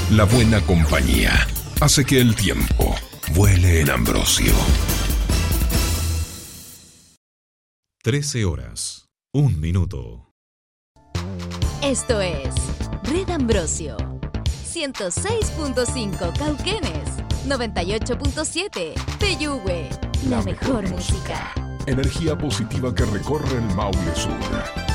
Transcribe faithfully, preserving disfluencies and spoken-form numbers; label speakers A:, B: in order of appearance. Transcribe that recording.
A: La buena compañía hace que el tiempo vuele en Ambrosio.
B: trece horas, un minuto.
C: Esto es Red Ambrosio. ciento seis punto cinco Cauquenes, noventa y ocho punto siete Peyúgue. La mejor música.
A: Energía positiva que recorre el Maule Sur.